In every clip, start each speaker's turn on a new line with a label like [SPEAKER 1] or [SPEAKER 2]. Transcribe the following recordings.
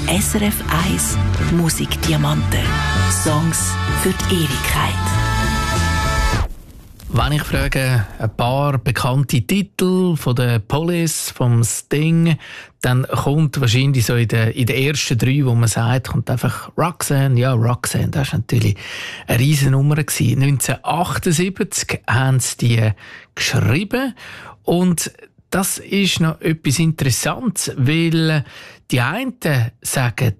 [SPEAKER 1] SRF 1 Musikdiamanten. Songs für die Ewigkeit.
[SPEAKER 2] Wenn ich frage, ein paar bekannte Titel von der Police, vom Sting, dann kommt wahrscheinlich so in den ersten 3, wo man sagt, kommt einfach Roxanne. Ja, Roxanne, das war natürlich eine Riesennummer. 1978 haben sie die geschrieben und das ist noch etwas Interessantes, weil die einen sagen,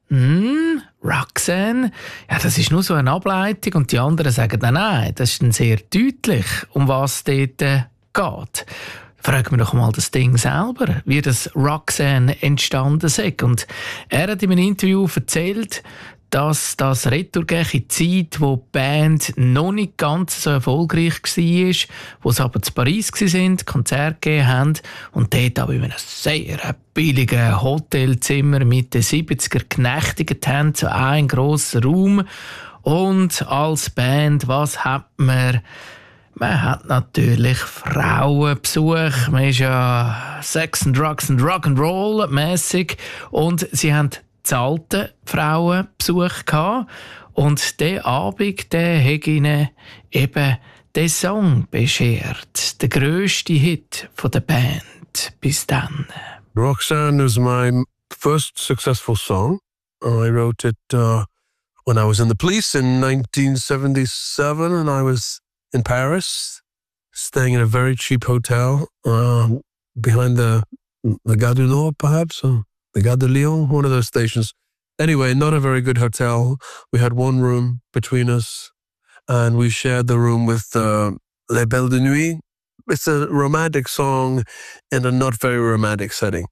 [SPEAKER 2] Roxanne, ja, das ist nur so eine Ableitung, und die anderen sagen, nein, das ist dann sehr deutlich, um was es dort geht. Fragen wir doch mal das Ding selber, wie das Roxanne entstanden ist. Und er hat in einem Interview erzählt, dass das retour geht in die Zeit, wo die Band noch nicht ganz so erfolgreich war, wo sie aber in Paris waren, Konzerte gegeben haben und dort aber in einem sehr billigen Hotelzimmer mit den 70er genächtigt haben, so einen grossen Raum. Und als Band, was hat man? Man hat natürlich Frauenbesuch, man ist ja Sex and Drugs and Rock'n'Roll mäßig, und sie haben zahlte Frauenbesuch gehabt. Und diesen Abend, der hat ihnen eben den Song beschert. Der grösste Hit von der Band bis dann.
[SPEAKER 3] Roxanne is my first successful song. I wrote it when I was in the police in 1977, and I was in Paris, staying in a very cheap hotel behind the Gare du Nord, perhaps, or the Gare de Lyon, one of those stations. Anyway, not a very good hotel. We had one room between us, and we shared the room with Les Belles de Nuit. It's a romantic song in a not very romantic setting.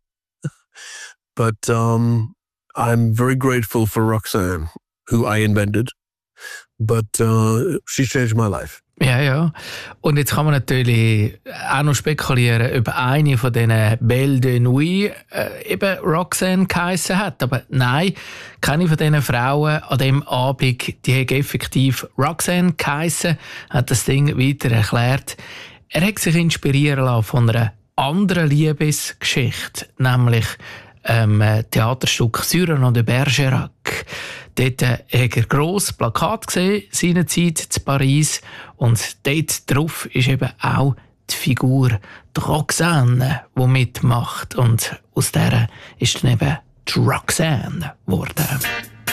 [SPEAKER 3] But I'm very grateful for Roxanne, who I invented. But she changed my life.
[SPEAKER 2] Ja. Und jetzt kann man natürlich auch noch spekulieren, ob eine von diesen Belles de Nuit eben Roxanne geheissen hat. Aber nein, keine von diesen Frauen an diesem Abend, die hat effektiv Roxanne geheissen, hat das Ding weiter erklärt. Er hat sich inspirieren lassen von einer anderen Liebesgeschichte, nämlich Theaterstück Cyrano de Bergerac. Dort hat er grosses Plakat gesehen, seinerzeit in Paris. Und dort drauf ist eben auch die Figur die Roxanne, die mitmacht. Und aus der ist dann eben die Roxanne geworden.